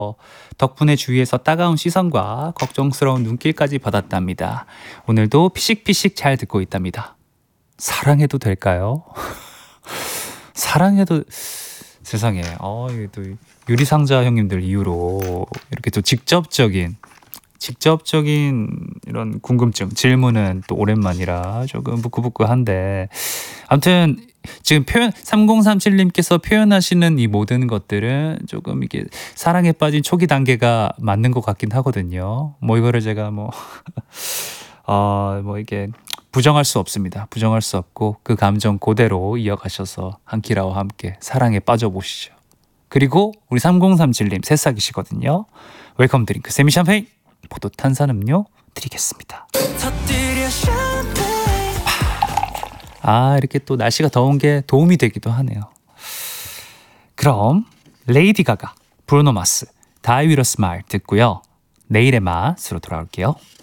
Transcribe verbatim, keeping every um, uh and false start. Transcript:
덕분에 주위에서 따가운 시선과 걱정스러운 눈길까지 받았답니다. 오늘도 피식피식 잘 듣고 있답니다. 사랑해도 될까요? 사랑해도 세상에 어, 이게 또 유리상자 형님들 이후로 이렇게 또 직접적인 직접적인 이런 궁금증 질문은 또 오랜만이라 조금 부끄부끄한데 아무튼 지금 표현 삼공삼칠님께서 표현하시는 이 모든 것들은 조금 이게 사랑에 빠진 초기 단계가 맞는 것 같긴 하거든요. 뭐 이거를 제가 뭐 어, 뭐 이게 부정할 수 없습니다. 부정할 수 없고 그 감정 그대로 이어가셔서 한키라와 함께 사랑에 빠져보시죠. 그리고 우리 삼공삼칠님 새싹이시거든요. 웰컴 드링크 세미 샴페인 포도 탄산음료 드리겠습니다. 아 이렇게 또 날씨가 더운 게 도움이 되기도 하네요. 그럼 레이디 가가 브루노 마스 다이 위로 스마일 듣고요. 내일의 맛으로 돌아올게요.